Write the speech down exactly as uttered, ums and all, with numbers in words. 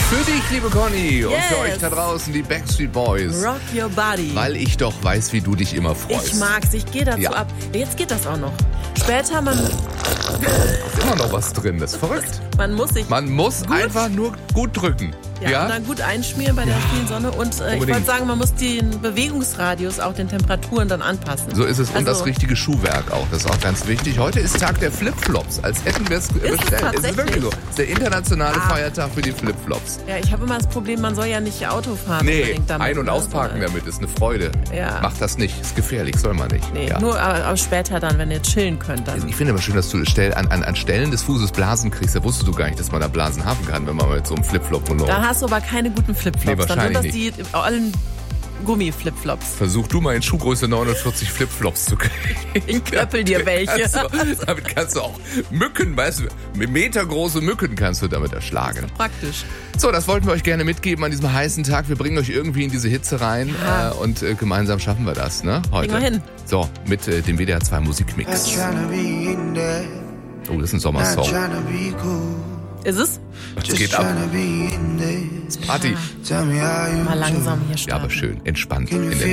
Für dich, liebe Conny, Yes. und für euch da draußen, die Backstreet Boys. Rock your body. Weil ich doch weiß, wie du dich immer freust. Ich mag's, ich gehe dazu Ja. ab. Jetzt geht das auch noch. Später, man, Ist immer noch was drin, das ist verrückt. man muss sich Man muss Gut. einfach nur gut drücken. ja, Ja? und dann gut einschmieren bei der vielen Sonne. Und äh, ich Unbedingt. wollte sagen, man muss den Bewegungsradius auch den Temperaturen dann anpassen. So ist es. Und Also, das richtige Schuhwerk auch. Das ist auch ganz wichtig. Heute ist Tag der Flipflops. Als hätten wir es bestellt. Es ist tatsächlich? wirklich so. Es ist der internationale Ah. Feiertag für die Flipflops. Ja, ich habe immer das Problem, man soll ja nicht Auto fahren. Nee, unbedingt damit, ein- und ne? ausparken So, damit ist eine Freude. Ja. Macht das nicht. Ist gefährlich. Soll man nicht. Nee, Ja. nur aber, aber später dann, wenn ihr chillen könnt. Dann. Ich finde aber schön, dass du stell, an, an, an Stellen des Fußes Blasen kriegst. Da wusstest du gar nicht, dass man da Blasen haben kann, wenn man mit so einem Flipflop rumläuft. Da hast du aber keine guten Flipflops. Nee, dann sind das wahrscheinlich die allen Gummi-Flipflops. Versuch du mal in Schuhgröße neunundvierzig Flipflops zu kriegen. Ich klöppel dir welche. Kannst du, damit kannst du auch Mücken, weißt du, metergroße Mücken kannst du damit erschlagen. Praktisch. So, das wollten wir euch gerne mitgeben an diesem heißen Tag. Wir bringen euch irgendwie in diese Hitze rein Ja. äh, und äh, gemeinsam schaffen wir das, ne? Heute. Kriegen wir hin. So, mit äh, dem W D R zwei Musikmix. Oh, das ist ein Sommersong. Ist es? Das geht ab. Das ist Party. Mal langsam hier starten. Ja, aber schön, entspannt in der